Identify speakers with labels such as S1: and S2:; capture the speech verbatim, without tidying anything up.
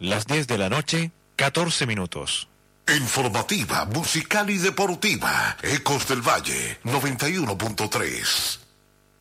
S1: Las diez de la noche, catorce minutos.
S2: Informativa, musical y deportiva. Ecos del Valle, noventa y uno punto tres.